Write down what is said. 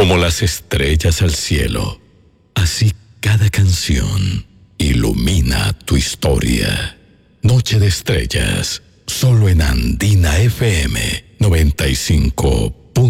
Como las estrellas al cielo, así cada canción ilumina tu historia. Noche de Estrellas, solo en Andina FM 95.1.